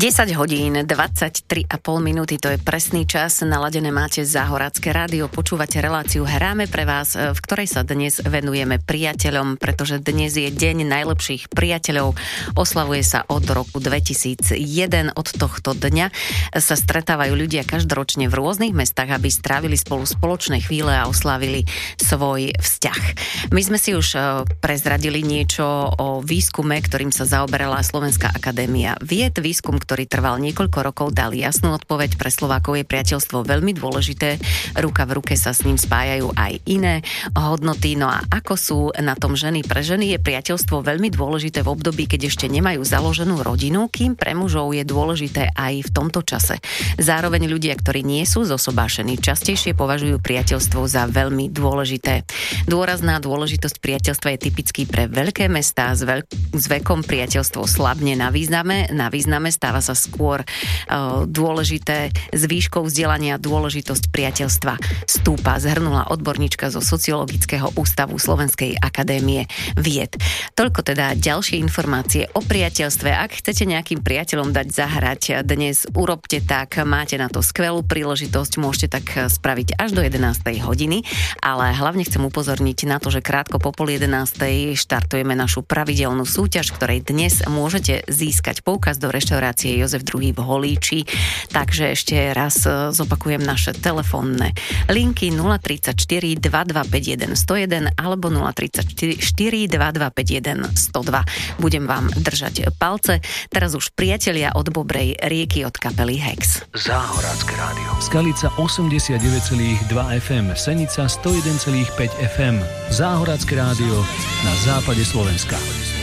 10 hodín, 23,5 minúty, to je presný čas. Naladené máte Záhorácké rádio, počúvate reláciu Hráme pre vás, v ktorej sa dnes venujeme priateľom, pretože dnes je deň najlepších priateľov. Oslavuje sa od roku 2001. Od tohto dňa sa stretávajú ľudia každoročne v rôznych mestách, aby strávili spolu spoločné chvíle a oslavili svoj vzťah. My sme si už prezradili niečo o výskume, ktorým sa zaoberala Slovenská akadémia vied. Výskum, ktorý trval niekoľko rokov, dal jasnú odpoveď. Pre Slovákov je priateľstvo veľmi dôležité. Ruka v ruke sa s ním spájajú aj iné hodnoty. No a ako sú na tom ženy? Pre ženy je priateľstvo veľmi dôležité v období, keď ešte nemajú založenú rodinu, kým pre mužov je dôležité aj v tomto čase. Zároveň ľudia, ktorí nie sú zosobášení, častejšie považujú priateľstvo za veľmi dôležité. Dôraz na dôležitosť priateľstva je typický pre veľké mestá. S vekom priateľstvo slabne na význame, stáva sa skôr dôležité. S výškou vzdelania dôležitosť priateľstva stúpa, zhrnula odborníčka zo Sociologického ústavu Slovenskej akadémie vied. Toľko teda ďalšie informácie o priateľstve. Ak chcete nejakým priateľom dať zahrať dnes, urobte tak, máte na to skvelú príležitosť, môžete tak spraviť až do 11. hodiny, ale hlavne chcem upozorniť na to, že krátko po 10:30 štartujeme našu pravidelnú súťaž, ktorej dnes môžete získať poukaz do reštaurácie Jozef II v Holíči. Takže ešte raz zopakujem naše telefónne linky 034 2251 101 alebo 034 2251 102. Budem vám držať palce. Teraz už priatelia od Bobrej rieky od kapely Hex. Záhorácké rádio. Skalica 89,2 FM, Senica 101,5 FM. Záhorácké rádio na západe Slovenska.